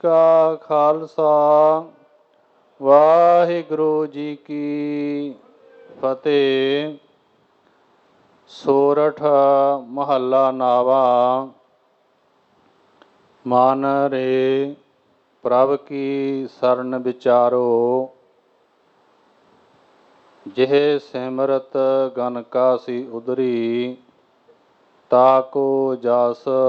ਕਾ ਖਾਲਸਾ ਵਾਹਿਗੁਰੂ ਜੀ ਕੀ ਫਤਿਹ। ਸੋਰਠ ਮਹੱਲਾ ਨਾਵਾ। ਮਨ ਰੇ ਪ੍ਰਭ ਕੀ ਸਰਨ ਵਿਚਾਰੋ, ਜਿਹ ਸਿਮਰਤ ਗਨ ਕਾ ਸੀ ਉਦਰੀ, ਤਾਕੋ ਜਸ